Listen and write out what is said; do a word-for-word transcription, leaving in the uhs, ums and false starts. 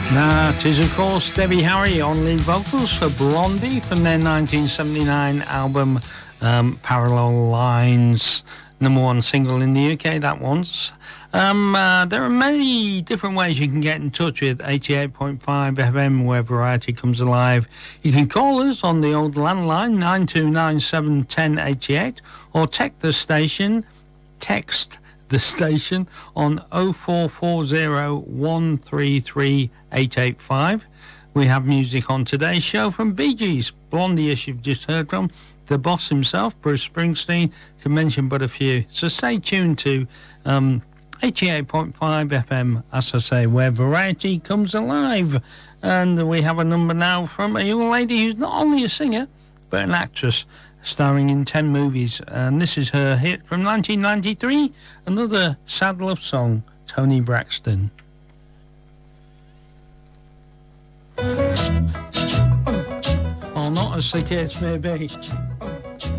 That is, of course, Debbie Harry on lead vocals for Blondie from their nineteen seventy-nine album um, Parallel Lines, number one single in the U K, that once. Um, uh, there are many different ways you can get in touch with eighty-eight point five F M, where variety comes alive. You can call us on the old landline, nine two nine seven, one oh eight eight, or text the station, text the station on oh four four oh, one three three, eight eight five. We have music on today's show from Bee Gees, Blondie, as you've just heard from, the boss himself, Bruce Springsteen, to mention but a few. So stay tuned to um, eighty-eight point five F M, as I say, where variety comes alive. And we have a number now from a young lady who's not only a singer, but an actress, starring in ten movies. And this is her hit from nineteen ninety-three, another sad love song, Toni Braxton. Or not, as the case may be.